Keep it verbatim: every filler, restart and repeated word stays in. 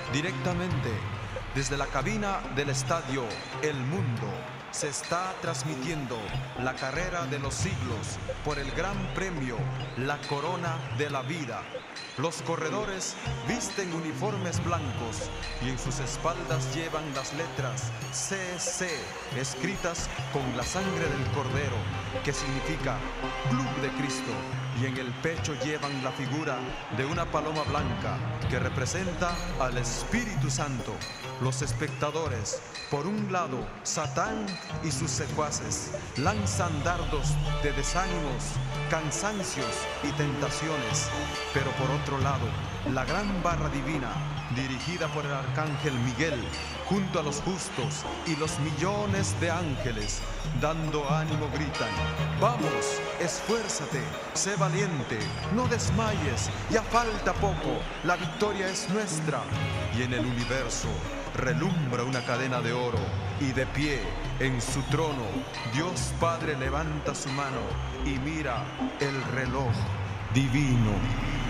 Directamente desde la cabina del estadio El Mundo se está transmitiendo la carrera de los siglos por el Gran Premio, la Corona de la Vida. Los corredores visten uniformes blancos y en sus espaldas llevan las letras C C escritas con la sangre del Cordero, que significa Club de Cristo, y en el pecho llevan la figura de una paloma blanca que representa al Espíritu Santo. Los espectadores, por un lado, Satán y sus secuaces lanzan dardos de desánimos, cansancios y tentaciones, pero por otro lado, la gran barra divina, dirigida por el arcángel Miguel, junto a los justos y los millones de ángeles, dando ánimo gritan: vamos, esfuérzate, sé valiente, no desmayes, ya falta poco, la victoria es nuestra. Y en el universo relumbra una cadena de oro, y de pie en su trono, Dios Padre levanta su mano y mira el reloj divino.